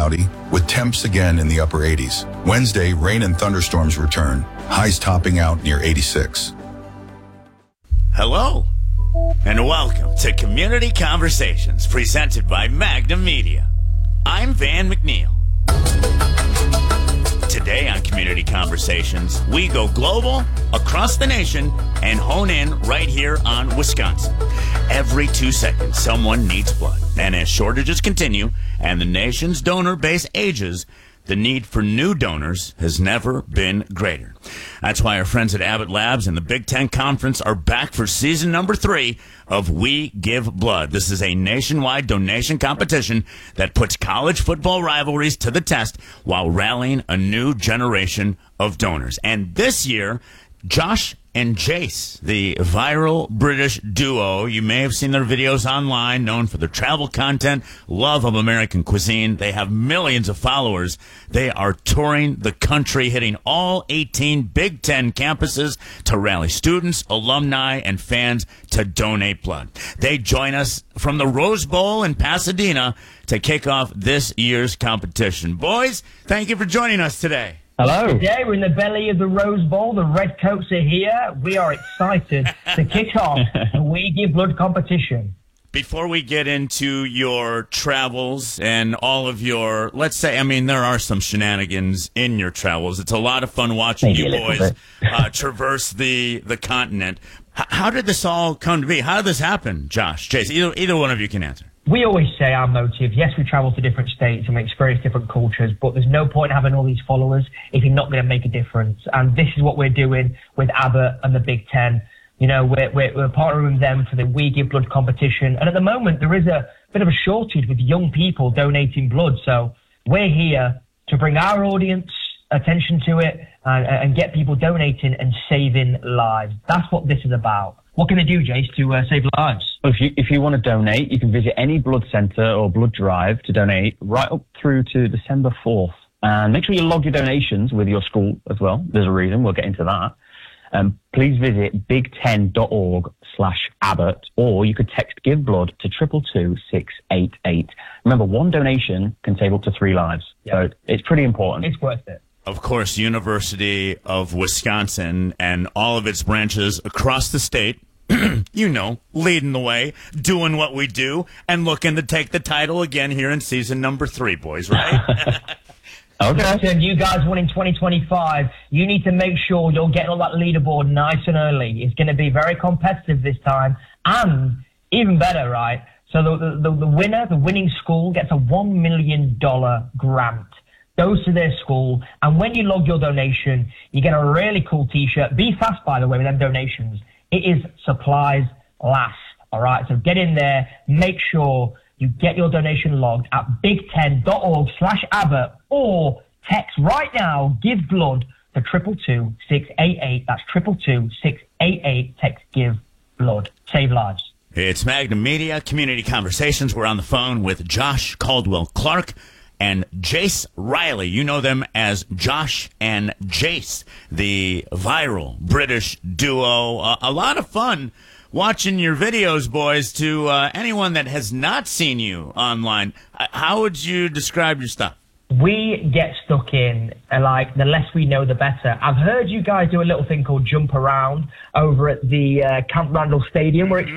cloudy, with temps again in the upper 80s. Wednesday, rain and thunderstorms return, highs topping out near 86. Hello, and welcome to Community Conversations, presented by Magnum Media. I'm Van McNeil. Today on Community Conversations, we go global, across the nation, and hone in right here on Wisconsin. Every 2 seconds, someone needs blood. And as shortages continue and the nation's donor base ages, the need for new donors has never been greater. That's why our friends at Abbott Labs and the Big Ten Conference are back for season number 3 of We Give Blood. This is a nationwide donation competition that puts college football rivalries to the test while rallying a new generation of donors. And this year, Josh and Jace, the viral British duo. You may have seen their videos online, known for their travel content, love of American cuisine. They have millions of followers. They are touring the country, hitting all 18 Big Ten campuses to rally students, alumni, and fans to donate blood. They join us from the Rose Bowl in Pasadena to kick off this year's competition. Boys, thank you for joining us today. Hello. Today we're in the belly of the Rose Bowl. The Redcoats are here. We are excited to kick off the We Give Blood competition. Before we get into your travels and all of your, let's say, I mean, there are some shenanigans in your travels. It's a lot of fun watching you boys traverse the continent. How did this all come to be? How did this happen, Josh, Jace? Either one of you can answer. We always say our motive, yes, we travel to different states and we experience different cultures, but there's no point in having all these followers if you're not going to make a difference. And this is what we're doing with Abbott and the Big Ten. You know, we're partnering with them for the We Give Blood competition. And at the moment, there is a bit of a shortage with young people donating blood. So we're here to bring our audience attention to it and get people donating and saving lives. That's what this is about. What can they do, Jace, to save lives? Well, if you want to donate, you can visit any blood centre or blood drive to donate right up through to December 4th. And make sure you log your donations with your school as well. There's a reason. We'll get into that. Please visit big10.org/Abbott, or you could text Give Blood to 222-688. Remember, one donation can save up to 3 lives. Yep. So it's pretty important. It's worth it. Of course, University of Wisconsin and all of its branches across the state, you know, leading the way, doing what we do, and looking to take the title again here in season number 3, boys, right? Okay. So you guys won in 2025. You need to make sure you're getting on that leaderboard nice and early. It's going to be very competitive this time, and even better, right? So the winner, the winning school, gets a $1 million grant. Goes to their school, and when you log your donation, you get a really cool T-shirt. Be fast, by the way, with them donations. It is supplies last, all right? So get in there, make sure you get your donation logged at big10.org/Abbott, or text right now, Give Blood, to 222-688. That's 222-688. Text Give Blood. Save lives. It's Magnum Media, Community Conversations. We're on the phone with Josh Caldwell-Clark and Jace Riley. You know them as Josh and Jace, the viral British duo. A lot of fun watching your videos, boys. To anyone that has not seen you online, how would you describe your stuff? We get stuck in, like, the less we know, the better. I've heard you guys do a little thing called Jump Around over at the Camp Randall Stadium. We're